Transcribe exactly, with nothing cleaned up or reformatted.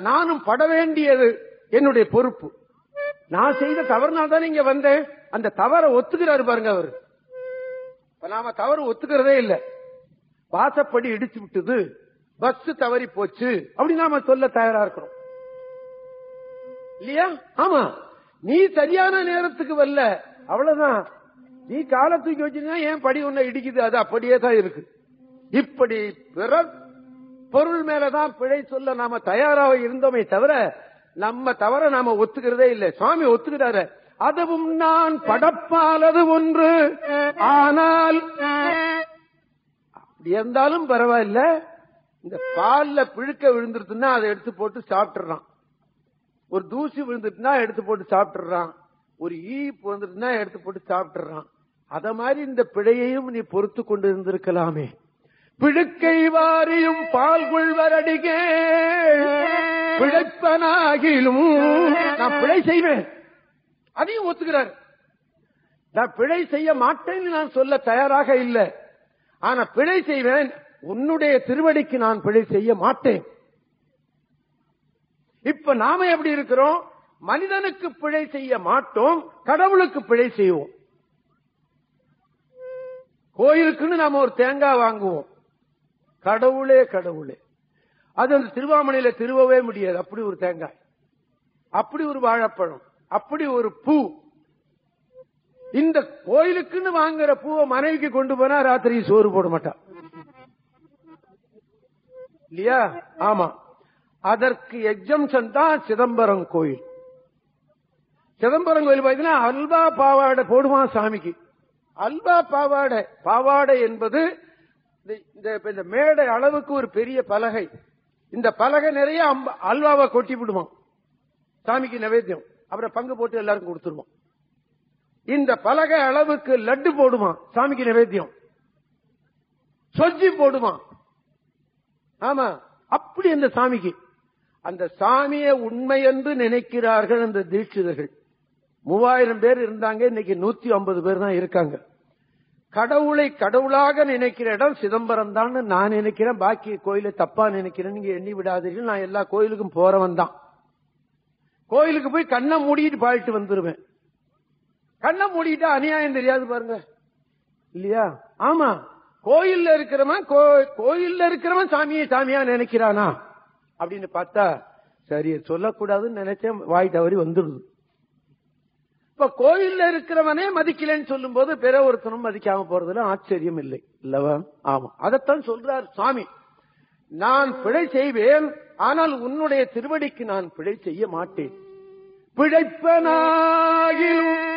நானும் பட வேண்டியது என்னுடைய பொறுப்பு. நான் செய்த தவறுனால தான் இங்க வந்தேன். அந்த தவறை ஒத்துக்கிறாரு பாருங்க அவரு. நாம தவறு ஒத்துக்கிறதே இல்ல. வாசப்படி இடிச்சு விட்டது, பஸ் தவறி போச்சு அப்படி நாம சொல்ல தயாரா இருக்கிறோம் இல்லையா? ஆமா, நீ சரியான நேரத்துக்கு வரல, அவ்வளவுதான். நீ காலை தூக்கி வச்சிருந்தா ஏன் படி ஒண்ணு இடிக்குது, அது அப்படியே தான் இருக்கு. இப்படி பிற பொருள் மேலதான் பிழை சொல்ல நாம தயாராக இருந்தோமே தவிர நம்ம தவிர நாம ஒத்துக்கிறதே இல்லை. சுவாமி ஒத்துக்கிறாரு. அதுவும் நான் படப்பாலது ஒன்று, ஆனால் அப்படி இருந்தாலும் பரவாயில்ல, இந்த பால்ல பிழுக்க விழுந்துருச்சுன்னா அதை எடுத்து போட்டு சாப்பிட்டுறான். ஒரு தூசி விழுந்துட்டுனா எடுத்து போட்டு சாப்பிட்டுறான். ஒரு ஈப்பு வந்துட்டுனா எடுத்து போட்டு சாப்பிட்டுறான். அத மாதிரி இந்த பிழையையும் நீ பொறுத்து கொண்டு இருந்திருக்கலாமே. பிழுக்கை வாரியும் பால் கொள்வரடிகே பிழைப்பனாகிலும் நான் பிழை செய்வேன், அதையும் ஒத்துக்கிறார். நான் பிழை செய்ய மாட்டேன்னு நான் சொல்ல தயாராக இல்லை, ஆனா பிழை செய்வேன், உன்னுடைய திருவடிக்கு நான் பிழை செய்ய மாட்டேன். இப்ப நாம எப்படி இருக்கிறோம்? மனிதனுக்கு பிழை செய்ய மாட்டோம், கடவுளுக்கு பிழை செய்வோம். கோயிலுக்குன்னு நாம ஒரு தேங்காய் வாங்குவோம், கடவுளே கடவுளே, அது அந்த திருவாமணியில திருவவே முடியாது. அப்படி ஒரு தேங்காய், அப்படி ஒரு வாழைப்பழம், அப்படி ஒரு பூ. இந்த கோயிலுக்குன்னு வாங்குற பூவை மனைவிக்கு கொண்டு போனா ராத்திரி சோறு போட மாட்டான் இல்லையா? ஆமா, அதற்கு எக்ஸம்ஷன் தான் சிதம்பரம் கோயில். சிதம்பரம் கோயில் பார்த்தீங்கன்னா அல்வா பாவாடை போடுவான் சாமிக்கு. அல்வா பாவாடை, பாவாடை என்பது இந்த மேடை அளவுக்கு ஒரு பெரிய பலகை. இந்த பலகை நிறைய அல்வாவை கொட்டி விடுவான் சாமிக்கு நைவேத்தியம். அப்புறம் பங்கு போட்டு எல்லாருக்கும் கொடுத்துருவான். இந்த பலகை அளவுக்கு லட்டு போடுவான் சாமிக்கு நைவேத்தியம், சொஜ்ஜி போடுவான். ஆமா, அப்படி அந்த சாமிக்கு. அந்த சாமியை உண்மை என்று நினைக்கிறார்கள் அந்த தீட்சிதர்கள். மூவாயிரம் பேர் இருந்தாங்க, இன்னைக்கு நூத்தி ஐம்பது பேர் தான் இருக்காங்க. கடவுளை கடவுளாக நினைக்கிற இடம் சிதம்பரம் தான் நான் நினைக்கிறேன். பாக்கி கோயிலை தப்பா நினைக்கிறேன், நீங்க எண்ணி விடாதீர்கள். நான் எல்லா கோயிலுக்கும் போறவன் தான். கோயிலுக்கு போய் கண்ணை மூடிட்டு பாடிட்டு வந்துருவேன். கண்ணை மூடிட்டா அநியாயம் தெரியாது பாருங்க இல்லையா? ஆமா, கோயில்ல இருக்கிறவன் கோயில்ல இருக்கிறவன் சாமியை சாமியா நினைக்கிறானா அப்படின்னு பார்த்தா சரி சொல்லக்கூடாதுன்னு நினைச்சேன், வாய் தவறி வந்துடுது. இப்ப கோயில்ல இருக்கிறவனே மதிக்கலன்னு சொல்லும் போது பிற ஒருத்தனும் மதிக்காம போறதுல ஆச்சரியம் இல்லை இல்லவா? ஆமா, அதைத்தான் சொல்றார் சுவாமி. நான் பிழை செய்வேன், ஆனால் உன்னுடைய திருவடிக்கு நான் பிழை செய்ய மாட்டேன். பிழைப்பனாகிலும்